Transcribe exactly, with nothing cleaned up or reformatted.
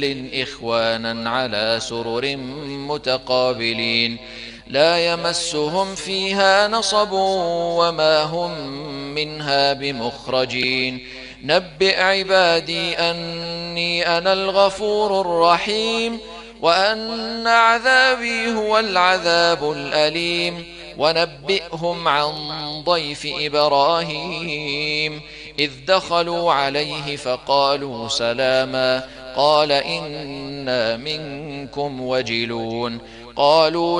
إخوانا على سرر متقابلين لا يمسهم فيها نصب وما هم منها بمخرجين نبئ عبادي أني أنا الغفور الرحيم وأن عذابي هو العذاب الأليم ونبئهم عن ضيف إبراهيم إذ دخلوا عليه فقالوا سلاما قال إنا منكم وجلون قالوا